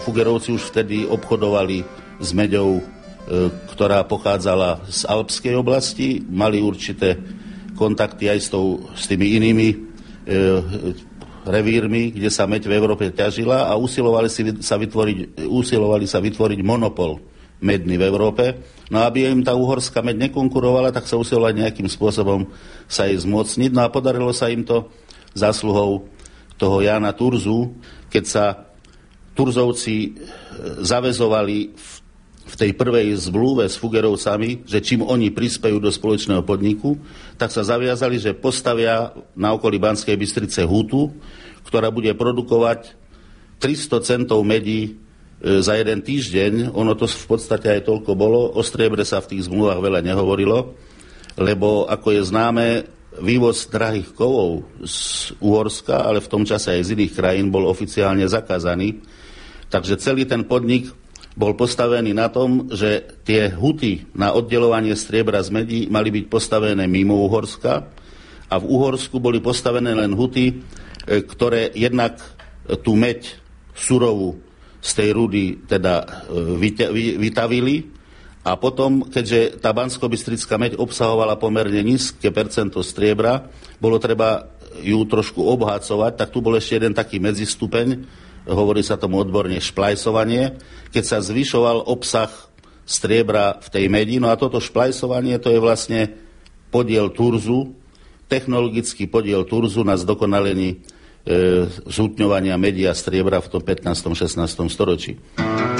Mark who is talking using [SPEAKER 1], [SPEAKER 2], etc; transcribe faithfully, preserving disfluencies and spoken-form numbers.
[SPEAKER 1] Fugerovci už vtedy obchodovali s meďou, e, ktorá pochádzala z alpskej oblasti, mali určité kontakty aj s, tou, s tými inými e, revírmi, kde sa meď v Európe ťažila a usilovali, si, sa, vytvoriť, usilovali sa vytvoriť monopol medný v Európe. No a aby im tá uhorská meď nekonkurovala, tak sa usilovali nejakým spôsobom sa jej zmocniť. No a podarilo sa im to zásluhou toho Jána Turzu, keď sa Turzovci zaväzovali v, v tej prvej zmluve s Fugerovcami, že čím oni prispejú do spoločného podniku, tak sa zaviazali, že postavia na okolí Banskej Bystrice hutu, ktorá bude produkovať tristo centov medí e, za jeden týždeň. Ono to v podstate aj toľko bolo. O striebre sa v tých zmluvách veľa nehovorilo, lebo ako je známe, vývoz drahých kovov z Uhorska, ale v tom čase aj z iných krajín, bol oficiálne zakázaný. Takže celý ten podnik bol postavený na tom, že tie huty na oddeľovanie striebra z medí mali byť postavené mimo Uhorska a v Uhorsku boli postavené len huty, ktoré jednak tú meď surovú z tej rudy teda vytavili a potom, keďže tá banskobystrická meď obsahovala pomerne nízke percento striebra, bolo treba ju trošku obhacovať, tak tu bol ešte jeden taký medzistupeň, hovorí sa tomu odborne šplajsovanie, keď sa zvyšoval obsah striebra v tej medi. No a toto šplajsovanie, to je vlastne podiel Turzu, technologický podiel Turzu na zdokonalení e, zhutňovania medi a striebra v tom pätnástom šestnástom storočí.